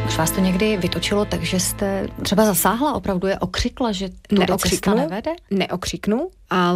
Už vás to někdy vytočilo, takže jste třeba zasáhla, opravdu je okřikla, že tudy cesta nevede? Neokřiknu,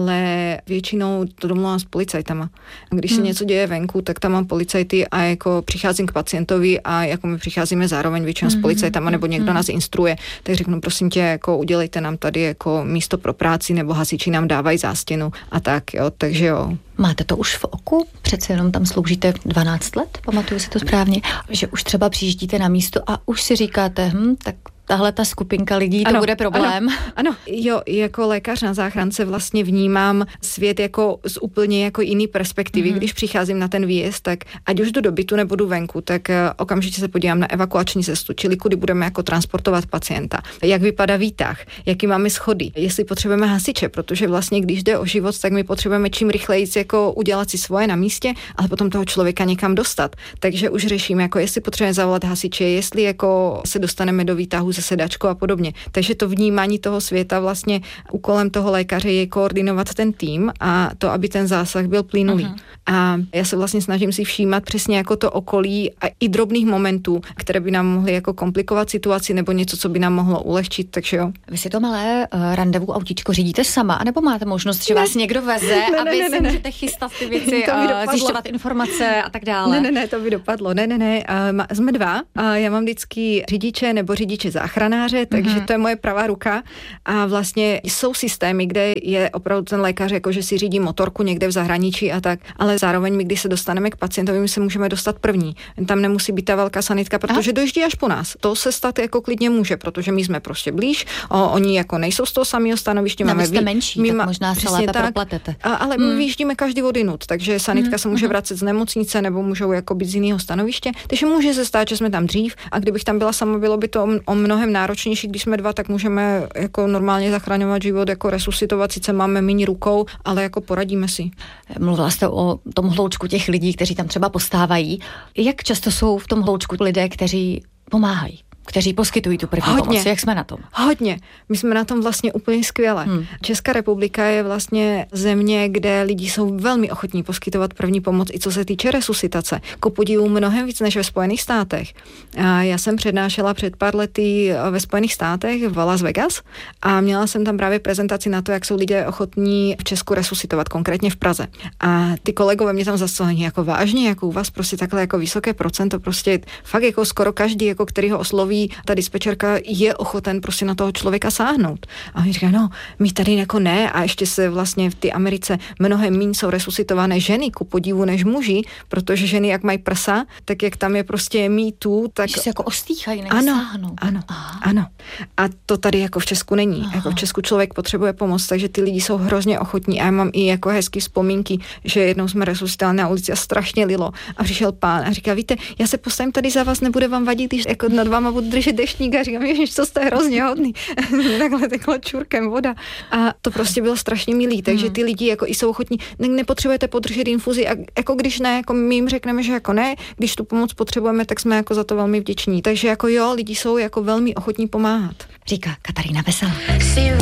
ale většinou to domluvám s policajtama. Když se něco děje venku, tak tam mám policajty a jako přicházím k pacientovi a jako my přicházíme zároveň většinou s policajtama, nebo někdo nás instruuje, tak řeknu, prosím tě, jako udělejte nám tady jako místo pro práci, nebo hasiči nám dávají zástěnu a tak, jo, takže jo. Máte to už v oku? Přece jenom tam sloužíte 12 let, pamatuju si to správně, že už třeba přijíždíte na místo a už si říkáte, tak tahle ta skupinka lidí, to bude problém. Ano, jo, jako lékař na záchrance vlastně vnímám svět jako z úplně jako jiný perspektivy. Když přicházím na ten výjezd, tak ať už jdu do bytu nebo jdu venku, tak okamžitě se podívám na evakuační cestu, čili kudy budeme jako transportovat pacienta. Jak vypadá výtah, jaký máme schody, jestli potřebujeme hasiče, protože vlastně když jde o život, tak my potřebujeme čím rychleji jako udělat si svoje na místě, ale potom toho člověka někam dostat. Takže už řešíme, jako jestli potřebujeme zavolat hasiče, jestli jako se dostaneme do výtahu se sedačkou a podobně. Takže to vnímání toho světa vlastně úkolem toho lékaře je koordinovat ten tým a to, aby ten zásah byl plynulý. A já se vlastně snažím si všímat přesně jako to okolí a i drobných momentů, které by nám mohly jako komplikovat situaci nebo něco, co by nám mohlo ulehčit, takže jo. Vy si to malé randevu autíčko řídíte sama, anebo máte možnost, že vás někdo veze a vy si můžete chystat ty věci, zjišťovat informace a tak dále? Ne, to by dopadlo. Ne. Jsme dva. Já mám vždycky řidiče nebo řidiče záchranáře, takže to je moje pravá ruka a vlastně jsou systémy, kde je opravdu ten lékař, jako že si řídí motorku někde v zahraničí a tak, ale zároveň my, když se dostaneme k pacientovi, my se můžeme dostat první. Tam nemusí být ta velká sanitka, protože dojíždí až po nás. To se stát jako klidně může, protože my jsme prostě blíž, oni jako nejsou z toho samého stanoviště, máme jste menší, tak možná se lépe propletete. Ale my vyjíždíme každý odinut, takže sanitka se může vracet z nemocnice nebo můžou jako být z jiného stanoviště. Takže může se stát, že jsme tam dřív a kdybych tam byla sama, bylo by to o mnohem náročnější, když jsme dva, tak můžeme jako normálně zachraňovat život, jako resuscitovat, sice máme méně rukou, ale jako poradíme si. Mluvila jste o tom hloučku těch lidí, kteří tam třeba postávají. Jak často jsou v tom hloučku lidé, kteří pomáhají? Kteří poskytují tu první pomoc. Jak jsme na tom? Hodně. My jsme na tom vlastně úplně skvěle. Česká republika je vlastně země, kde lidi jsou velmi ochotní poskytovat první pomoc, i co se týče resuscitace. Ku podivu mnohem víc než ve Spojených státech. Já jsem přednášela před pár lety ve Spojených státech v Las Vegas a měla jsem tam právě prezentaci na to, jak jsou lidé ochotní v Česku resuscitovat, konkrétně v Praze. A ty kolegové mě tam zaslali jako vážně, jako u vás prostě takhle jako vysoké procento, prostě fakt jako skoro každý, jako který ho osloví, ta dispečerka je ochoten prostě na toho člověka sáhnout. A oni říkají, my tady jako ne a ještě se vlastně v té Americe mnohem méně jsou resuscitované ženy ku podivu než muži, protože ženy jak mají prsa, tak jak tam je prostě Me Too, tak... Že se jako ostýchají, nesáhnou. Ano. A to tady jako v Česku není. Jako v Česku člověk potřebuje pomoc, takže ty lidi jsou hrozně ochotní a já mám i jako hezký vzpomínky, že jednou jsme resuscitovali na ulici a strašně lilo a přišel pán a říká, víte, já se postavím tady za vás, nebude vám vadit, když jako nad váma budu držet deštník a říkám, ježiš, co jste hrozně hodný. Takhle tekla čurkem voda. A to prostě bylo strašně milý, takže ty lidi jako i jsou ochotní, nepotřebujete podržet infuzi a jako když ne, jako my jim řekneme, že jako ne, když tu pomoc potřebujeme, tak jsme jako za to velmi vděční. Takže jako jo, lidi jsou jako velmi ochotní pomáhat. Říká Katarína Veselá.